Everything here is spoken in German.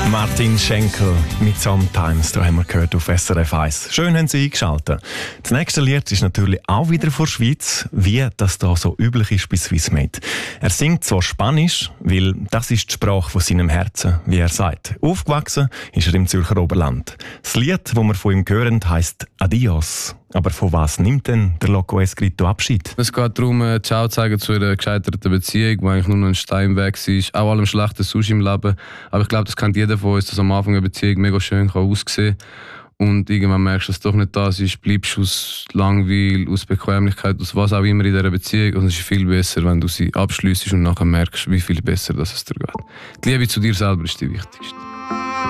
Martin Schenkel mit «Sometimes», da haben wir gehört auf SRF 1. Schön haben Sie eingeschaltet. Das nächste Lied ist natürlich auch wieder von der Schweiz, wie das da so üblich ist bei Swissmade. Er singt zwar Spanisch, weil das ist die Sprache von seinem Herzen, wie er sagt. Aufgewachsen ist er im Zürcher Oberland. Das Lied, das wir von ihm hören, heisst «Adios». Aber von was nimmt denn der Loco Escrito Abschied? Es geht darum, Ciao zeigen zu einer gescheiterten Beziehung, die eigentlich nur noch ein Stein weg war. Auch allem Schlechten sonst im Leben. Aber ich glaube, das kennt jeder von uns, dass am Anfang eine Beziehung mega schön aussehen kann. Und irgendwann merkst du, dass es doch nicht das ist, bleibst du aus Langweil, aus Bequemlichkeit, aus was auch immer in dieser Beziehung. Und es ist viel besser, wenn du sie abschliessest und nachher merkst, wie viel besser dass es dir geht. Die Liebe zu dir selber ist die wichtigste.